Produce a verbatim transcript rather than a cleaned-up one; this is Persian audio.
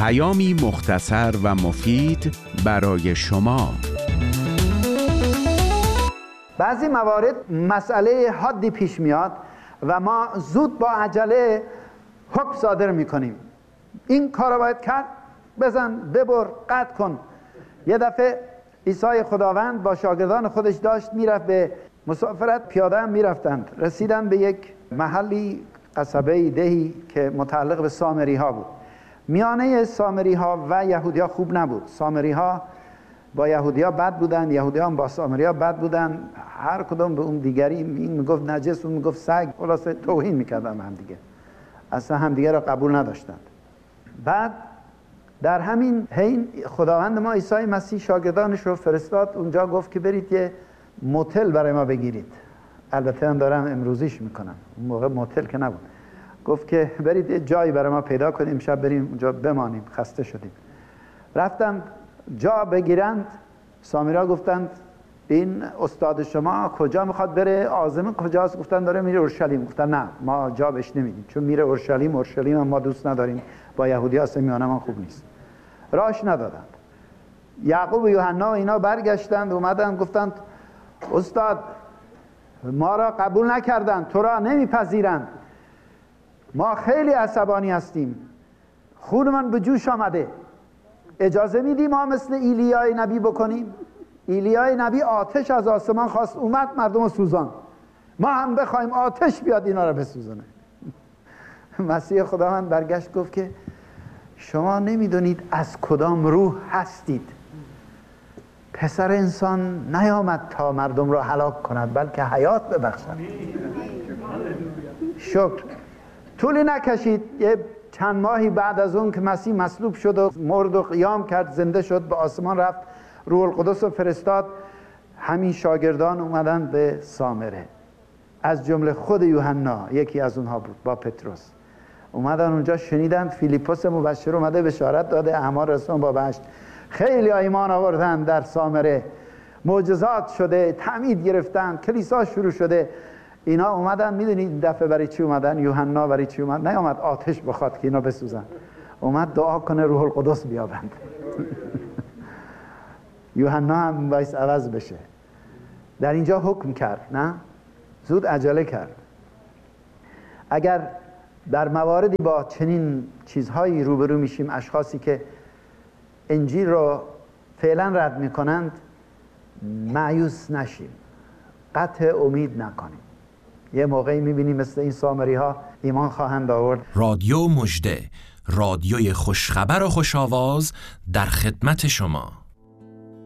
پیامی مختصر و مفید برای شما. بعضی موارد مسئله حادی پیش میاد و ما زود با عجله حکم صادر میکنیم. این کار رو باید کرد، بزن، ببر، قطع کن. یه دفعه عیسی خداوند با شاگردان خودش داشت میرفت به مسافرت، پیاده هم میرفتند. رسیدن به یک محلی، قصبه، دهی که متعلق به سامری ها بود. میانه سامری ها و یهودی ها خوب نبود. سامری ها با یهودی ها بد بودن، یهودی ها با سامری ها بد بودن. هر کدوم به اون دیگری، این میگفت نجس، اون میگفت سگ، خلاصه توهین میکردن هم دیگه، اصلا هم دیگه را قبول نداشتند. بعد در همین حین خداوند ما عیسی مسیح شاگردانش رو فرستاد اونجا، گفت که برید یه موتل برای ما بگیرید. البته هم دارم امروزیش میکنم، اون موقع موتل که نبود. گفت که برید یه جایی برای ما پیدا کنیم، شب بریم اونجا بمانیم، خسته شدیم. رفتم جا بگیرند. سامرا گفتند این استاد شما کجا میخواد بره؟ عازم کجاست؟ گفتن داره میره اورشلیم. گفتن نه، ما جا بهش نمیدیم، چون میره اورشلیم. اورشلیم ما دوست نداریم، با یهودی ها میانه ما خوب نیست. راهش ندادند. یعقوب و یوحنا و اینا برگشتند، اومدن گفتند استاد ما را قبول نکردند، تو را نمیپذیرند، ما خیلی عصبانی هستیم، خونمان به جوش آمده، اجازه میدی ما مثل ایلیای نبی بکنیم؟ ایلیای نبی آتش از آسمان خواست، اومد مردم رو سوزان، ما هم بخوایم آتش بیاد اینا را بسوزونه. مسیح خداوند برگشت گفت که شما نمیدونید از کدام روح هستید. پسر انسان نیامد تا مردم را هلاک کند، بلکه حیات ببخشد. شکر. طولی نکشید، یه چند ماهی بعد از اون که مسیح مصلوب شد و مرد و قیام کرد، زنده شد، به آسمان رفت، روح القدس رو فرستاد. همین شاگردان اومدن به سامره، از جمله خود یوحنا یکی از اونها بود با پتروس. اومدن اونجا، شنیدن فیلیپوس مبشر اومده بشارت داده اعمال رسول با بهشت. خیلی ایمان آوردن در سامره، معجزات شده، تعمید گرفتن، کلیسا شروع شده. اینا اومدن، میدونید دفعه برای چی اومدن؟ یوحنا برای چی اومد؟ نیامد آتش بخواد که اینا بسوزن، اومد دعا کنه روح القدس بیابند. یوحنا هم باید عوض بشه. در اینجا حکم کرد، نه؟ زود عجله کرد. اگر در مواردی با چنین چیزهایی روبرو میشیم، اشخاصی که انجیل رو فعلا رد میکنند، مایوس نشیم، قطع امید نکنیم. یه موقعی میبینیم مثل این سامری ها ایمان خواهند آورد. رادیو مژده، رادیوی خوشخبر و خوش‌آواز در خدمت شما.